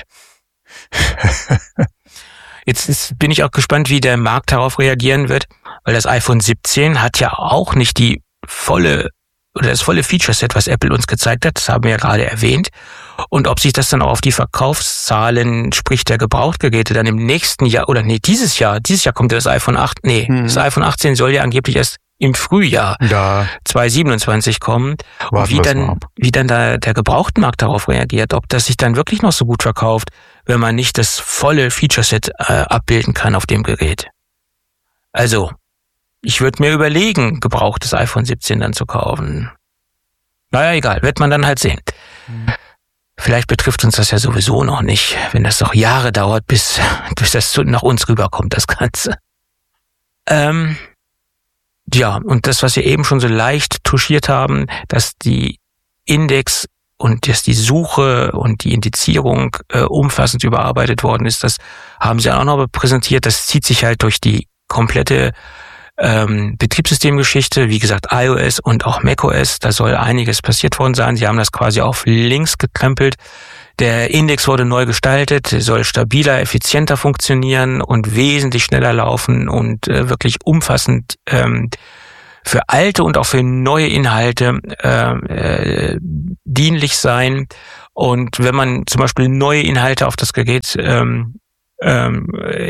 S3: Jetzt ist, bin ich auch gespannt, wie der Markt darauf reagieren wird, weil das iPhone siebzehn hat ja auch nicht die volle oder das volle Feature-Set, was Apple uns gezeigt hat. Das haben wir ja gerade erwähnt. Und ob sich das dann auch auf die Verkaufszahlen, sprich der Gebrauchtgeräte, dann im nächsten Jahr oder nee, dieses Jahr, dieses Jahr kommt ja das iPhone acht, nee, hm. das iPhone achtzehn soll ja angeblich erst im Frühjahr
S2: ja.
S3: zwanzig siebenundzwanzig kommen. Und wie dann, wie dann da der Gebrauchtmarkt darauf reagiert, ob das sich dann wirklich noch so gut verkauft, wenn man nicht das volle Feature-Set äh, abbilden kann auf dem Gerät. Also, ich würde mir überlegen, gebrauchtes iPhone siebzehn dann zu kaufen. Naja, egal, wird man dann halt sehen. Hm. Vielleicht betrifft uns das ja sowieso noch nicht, wenn das noch Jahre dauert, bis, bis das nach uns rüberkommt, das Ganze. Ähm, ja, und das, was wir eben schon so leicht touchiert haben, dass die Index und dass die Suche und die Indizierung äh, umfassend überarbeitet worden ist, das haben sie auch noch präsentiert. Das zieht sich halt durch die komplette ähm, Betriebssystemgeschichte, wie gesagt iOS und auch macOS, da soll einiges passiert worden sein. Sie haben das quasi auf links gekrempelt. Der Index wurde neu gestaltet, soll stabiler, effizienter funktionieren und wesentlich schneller laufen und äh, wirklich umfassend ähm, für alte und auch für neue Inhalte äh, äh, dienlich sein. Und wenn man zum Beispiel neue Inhalte auf das Gerät ähm, ähm,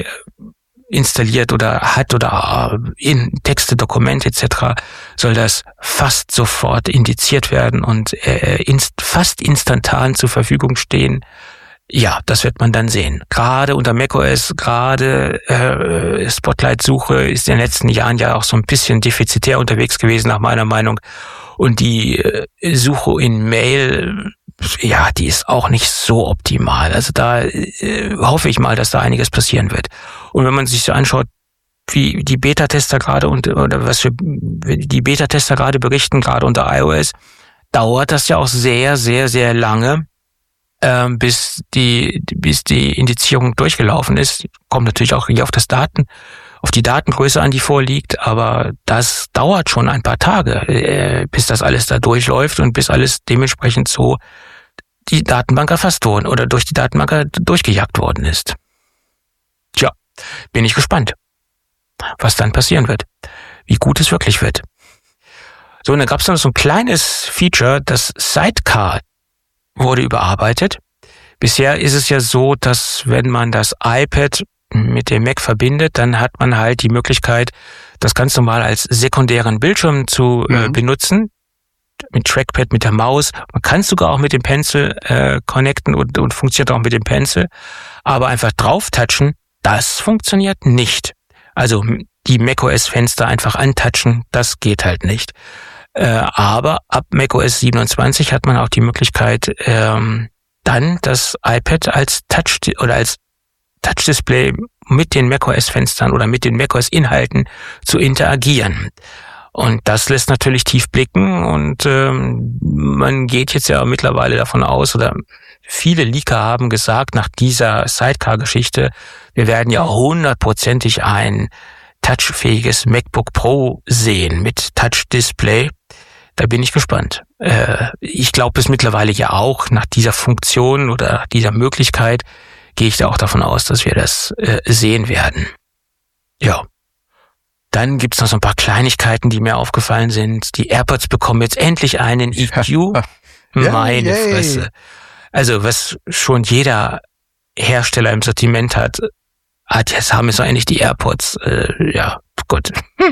S3: installiert oder hat oder in Texte, Dokumente et cetera, soll das fast sofort indiziert werden und äh, inst, fast instantan zur Verfügung stehen. Ja, das wird man dann sehen. Gerade unter macOS, gerade äh, Spotlight-Suche ist in den letzten Jahren ja auch so ein bisschen defizitär unterwegs gewesen, nach meiner Meinung. Und die äh, Suche in Mail, ja, die ist auch nicht so optimal. Also da äh, hoffe ich mal, dass da einiges passieren wird. Und wenn man sich so anschaut, wie die Beta-Tester gerade und oder was für die Beta-Tester gerade berichten, gerade unter iOS, dauert das ja auch sehr, sehr, sehr lange, ähm, bis die bis die Indizierung durchgelaufen ist. Kommt natürlich auch hier auf das Daten, auf die Datengröße an, die vorliegt, aber das dauert schon ein paar Tage, äh, bis das alles da durchläuft und bis alles dementsprechend so die Datenbank erfasst worden oder durch die Datenbank durchgejagt worden ist. Tja, bin ich gespannt, was dann passieren wird, wie gut es wirklich wird. So, und dann gab es noch so ein kleines Feature, das Sidecar wurde überarbeitet. Bisher ist es ja so, dass wenn man das iPad mit dem Mac verbindet, dann hat man halt die Möglichkeit, das ganz normal als sekundären Bildschirm zu mhm. äh, benutzen, mit Trackpad, mit der Maus. Man kann es sogar auch mit dem Pencil äh, connecten und, und funktioniert auch mit dem Pencil. Aber einfach drauf touchen, das funktioniert nicht. Also die macOS-Fenster einfach antatschen, das geht halt nicht. Äh, aber ab macOS siebenundzwanzig hat man auch die Möglichkeit, ähm, dann das iPad als Touch oder als Touch-Display mit den macOS-Fenstern oder mit den macOS-Inhalten zu interagieren. Und das lässt natürlich tief blicken und ähm, man geht jetzt ja mittlerweile davon aus, oder viele Leaker haben gesagt, nach dieser Sidecar-Geschichte, wir werden ja hundertprozentig ein touchfähiges MacBook Pro sehen mit Touch-Display. Da bin ich gespannt. Äh, ich glaube es mittlerweile ja auch, nach dieser Funktion oder dieser Möglichkeit gehe ich da auch davon aus, dass wir das äh, sehen werden. Ja. Dann gibt's noch so ein paar Kleinigkeiten, die mir aufgefallen sind. Die AirPods bekommen jetzt endlich einen E Q. Meine
S2: yay.
S3: Fresse. Also was schon jeder Hersteller im Sortiment hat, hat jetzt haben es eigentlich die AirPods. Äh, ja, gut.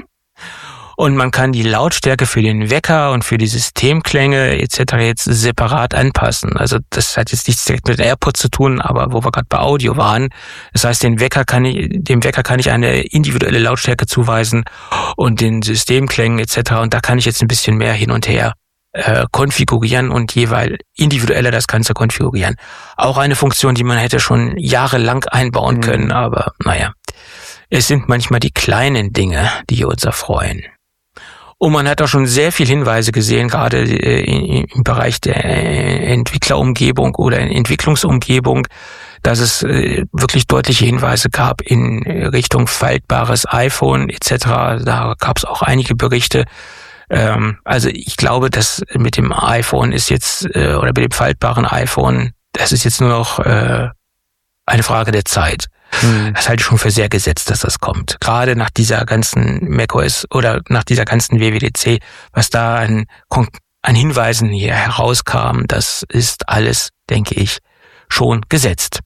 S3: Und man kann die Lautstärke für den Wecker und für die Systemklänge et cetera jetzt separat anpassen. Also das hat jetzt nichts direkt mit AirPods zu tun, aber wo wir gerade bei Audio waren. Das heißt, den Wecker kann ich, dem Wecker kann ich eine individuelle Lautstärke zuweisen und den Systemklängen et cetera. Und da kann ich jetzt ein bisschen mehr hin und her äh, konfigurieren und jeweils individueller das Ganze konfigurieren. Auch eine Funktion, die man hätte schon jahrelang einbauen können, aber naja. Es sind manchmal die kleinen Dinge, die uns erfreuen. Und man hat auch schon sehr viel Hinweise gesehen, gerade im Bereich der Entwicklerumgebung oder Entwicklungsumgebung, dass es wirklich deutliche Hinweise gab in Richtung faltbares iPhone et cetera. Da gab es auch einige Berichte. Also ich glaube, dass mit dem iPhone ist jetzt, oder mit dem faltbaren iPhone, das ist jetzt nur noch eine Frage der Zeit. Das halte ich schon für sehr gesetzt, dass das kommt. Gerade nach dieser ganzen macOS oder nach dieser ganzen W W D C, was da an, an Hinweisen hier herauskam, das ist alles, denke ich, schon gesetzt.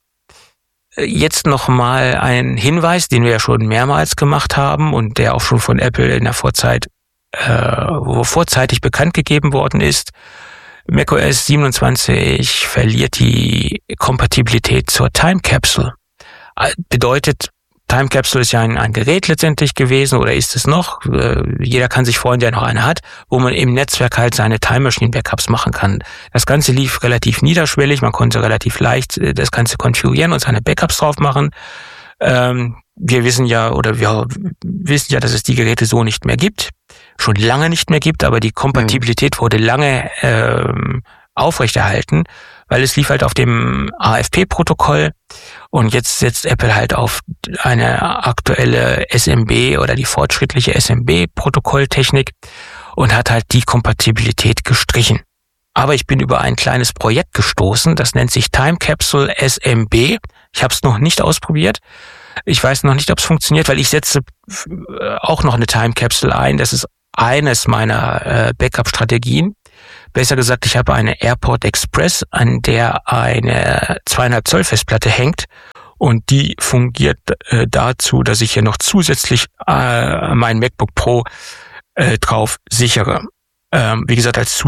S3: Jetzt nochmal ein Hinweis, den wir ja schon mehrmals gemacht haben und der auch schon von Apple in der Vorzeit, äh, wo vorzeitig bekannt gegeben worden ist. macOS siebenundzwanzig verliert die Kompatibilität zur Time Capsule. Bedeutet, Time Capsule ist ja ein, ein Gerät letztendlich gewesen oder ist es noch. Äh, jeder kann sich freuen, der noch eine hat, wo man im Netzwerk halt seine Time Machine Backups machen kann. Das Ganze lief relativ niederschwellig, man konnte relativ leicht äh, das Ganze konfigurieren und seine Backups drauf machen. Ähm, wir wissen ja oder wir wissen ja, dass es die Geräte so nicht mehr gibt, schon lange nicht mehr gibt, aber die Kompatibilität mhm. wurde lange ähm, aufrechterhalten, weil es lief halt auf dem A F P-Protokoll und jetzt setzt Apple halt auf eine aktuelle S M B oder die fortschrittliche S M B-Protokolltechnik und hat halt die Kompatibilität gestrichen. Aber ich bin über ein kleines Projekt gestoßen, das nennt sich Time Capsule S M B. Ich habe es noch nicht ausprobiert. Ich weiß noch nicht, ob es funktioniert, weil ich setze auch noch eine Time Capsule ein. Das ist eines meiner äh, Backup-Strategien. Besser gesagt, ich habe eine AirPort Express, an der eine zweieinhalb Zoll Festplatte hängt und die fungiert äh, dazu, dass ich hier noch zusätzlich äh, mein MacBook Pro äh, drauf sichere. Ähm, wie gesagt, als